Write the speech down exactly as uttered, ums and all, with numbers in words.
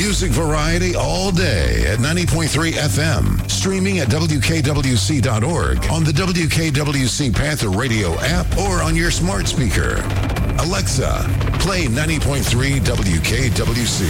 Music variety all day at ninety point three F M. Streaming at W K W C dot org, on the W K W C Panther Radio app, or on your smart speaker. Alexa, play ninety point three W K W C.